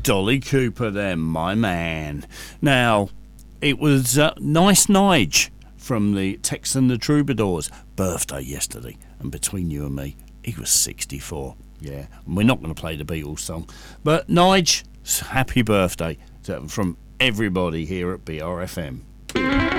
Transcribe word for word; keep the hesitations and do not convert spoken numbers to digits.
Dolly Cooper then, my man. Now, it was uh, Nice Nige from the Tex and the Troubadours' birthday yesterday, and between you and me, he was sixty-four. Yeah, and we're not going to play the Beatles song, but Nige, happy birthday to, from everybody here at B R F M.